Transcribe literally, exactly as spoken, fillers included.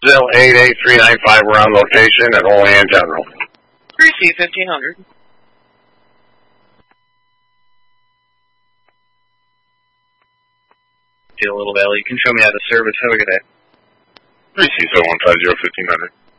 Zell eight eight three nine five, we're on location at Olean General. three C fifteen hundred. Get a little valley. You can show me how to service. Have a good day. three C seven one five zero fifteen hundred.